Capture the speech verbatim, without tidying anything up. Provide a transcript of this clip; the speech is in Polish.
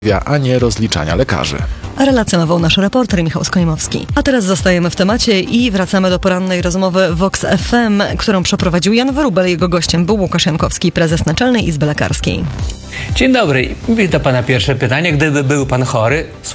a nie rozliczania lekarzy. Relacjonował nasz reporter Michał Skojmowski. A teraz zostajemy w temacie i wracamy do porannej rozmowy Vox F M, którą przeprowadził Jan Wróbel. Jego gościem był Łukasz Jankowski, prezes Naczelnej Izby Lekarskiej. Dzień dobry. I do pana pierwsze pytanie. Gdyby był pan chory,